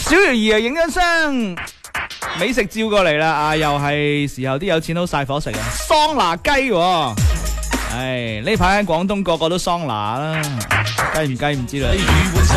小魚兒啊，影張相，美食照過嚟啦！啊，又係時候啲有錢佬晒伙食啊！桑拿雞喎，唉，呢排喺廣東個個都桑拿啦，計唔計唔知啦。